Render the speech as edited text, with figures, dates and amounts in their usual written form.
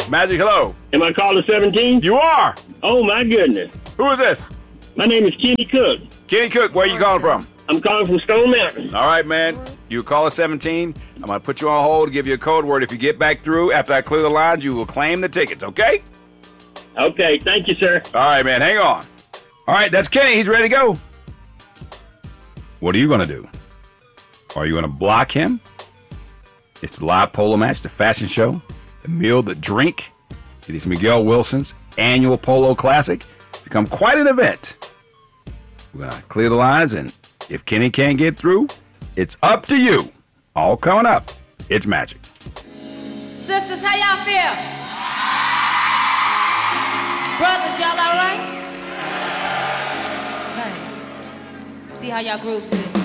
Magic, hello. Am I caller 17? You are. Oh, my goodness. Who is this? My name is Kenny Cook. Kenny Cook, where you calling from? I'm calling from Stone Mountain. All right, man. You caller 17. I'm going to put you on hold, give you a code word. If you get back through after I clear the lines, you will claim the tickets, okay? Okay, thank you, sir. All right, man. Hang on. All right, that's Kenny. He's ready to go. What are you going to do? Are you going to block him? It's the live polo match, the fashion show, the meal, the drink. It is Miguel Wilson's annual Polo Classic. It's become quite an event. We're going to clear the lines, and if Kenny can't get through, it's up to you. All coming up. It's Magic. Sisters, how y'all feel? Brothers, y'all all right? Okay. See how y'all groove to this.